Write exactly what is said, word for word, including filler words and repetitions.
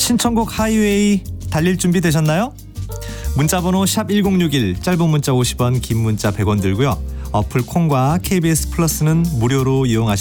신청곡 하이웨이 달릴 준비 되셨나요? 문자번호 샵 일공육일, 짧은 문자 오십 원, 긴 문자 백 원 들고요. 어플 콩과 케이비에스 플러스는 무료로 이용하실